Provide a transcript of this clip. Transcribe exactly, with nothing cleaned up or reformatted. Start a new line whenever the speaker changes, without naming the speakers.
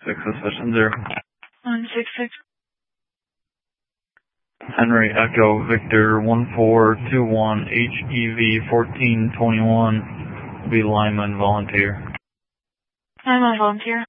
six, suspicion zero.
one six six.
Henry Echo Victor one four two one H E V fourteen twenty-one. Be lineman volunteer.
I'm a volunteer.